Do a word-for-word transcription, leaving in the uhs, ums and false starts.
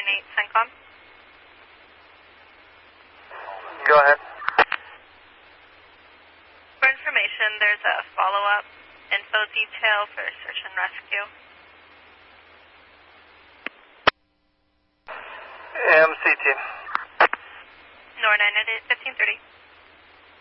eight, CENTCOM. Go ahead. For information, there's a follow-up info detail for search and rescue. M C team. N O R nine eight eight, fifteen thirty.